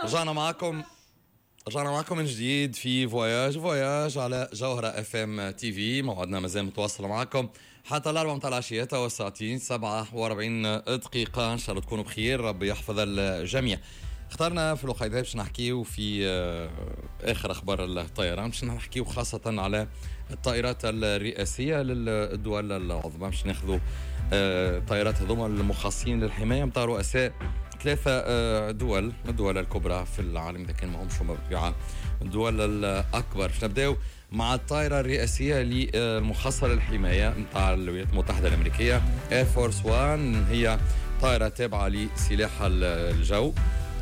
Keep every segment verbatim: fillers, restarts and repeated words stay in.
رجعنا معكم رجعنا معكم من جديد في فواياج فواياج على جوهرة اف ام تي في. موعدنا مازال متواصل معكم حتى الأربعة متاع العشية والساعتين سبعة وأربعين دقيقة. إن شاء الله تكونوا بخير، ربي يحفظ الجميع. اخترنا في الوقت هذا باش نحكيو في آخر أخبار الطيران، باش نحكيو خاصة على الطائرات الرئاسية للدول العظمى. باش ناخذوا طائرات هذوما المخصصين للحماية متاع رؤساء ثلاثة دول من الدول الكبرى في العالم، إذا كان ما همش بالطبيعة الدول الأكبر. باش نبداو مع الطائرة الرئاسية المخصصة للحماية متاع الولايات المتحدة الأمريكية اير فورس واحد. هي طائرة تابعة لسلاح الجو،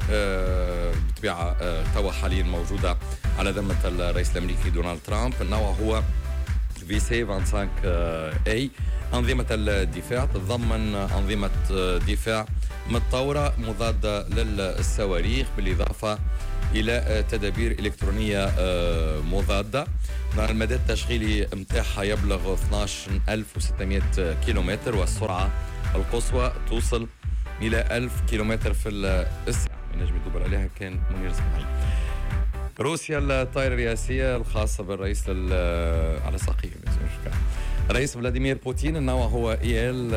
بالطبيعة توا حاليا موجودة على ذمة الرئيس الأمريكي دونالد ترامب. النوع هو في سي خمسة وعشرين اي. أنظمة الدفاع تتضمن أنظمة دفاع متطورة مضادة للصواريخ، بالإضافة إلى تدابير إلكترونية مضادة. المدى التشغيلي متاعها يبلغ اثناعش ألف وستمائة كيلومتر، والسرعة القصوى توصل إلى ألف كيلومتر في الساعة. نجم يدبر عليها كان منير اسماعيل. روسيا الطائرة الرئاسية الخاصة بالرئيس على ساقيه الرئيس فلاديمير بوتين. النوع هو اي ال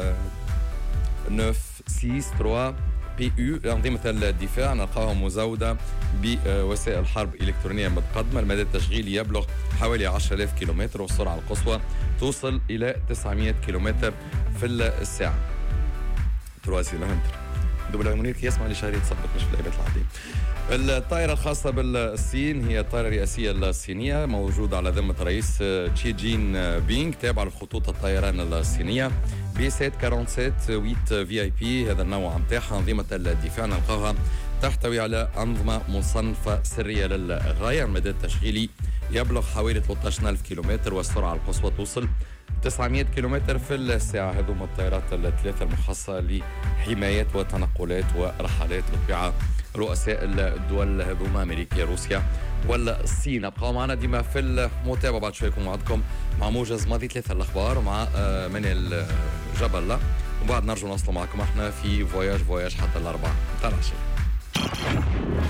تسعمائة وستة وستين بي يو. أنظمة الدفاع نلقاها مزودة بوسائل الحرب إلكترونية متقدمة. المدى التشغيلي يبلغ حوالي عشرة آلاف كيلومتر، والسرعة القصوى توصل إلى تسعمائة كيلومتر في الساعة. تروازي لهندر دولة منير كي يسمع لشهرية تصبت مش في الأيبات العادية. الطائرة الخاصة بالصين هي الطائرة الرئاسية الصينية، موجودة على ذمة رئيس تشي جين بينغ، تابعة لخطوط الطيران الصينية بي سبعمائة وسبعة وثمانين في اي بي. هذا النوع متاعها. أنظمة الدفاع نلقاها تحتوي على أنظمة مصنفة سرية للغاية. المدى التشغيلي يبلغ حوالي ثلاثة عشر ألف كيلومتر، والسرعة القصوى توصل تسعمائة كيلومتر في الساعة. هذوما الطائرات الثلاثة المخصصة لحماية وتنقلات ورحلات بالطبيعة رؤساء الدول هذوما أمريكا روسيا والصين. ابقوا معنا ديما في المتابعة. بعد شوي يكون موعدكم مع موجز ماضي ثلاثة الأخبار مع منال جبلة، وبعد نرجع نوصل معكم احنا في فواياج فواياج حتى الأربعة متاع العشية.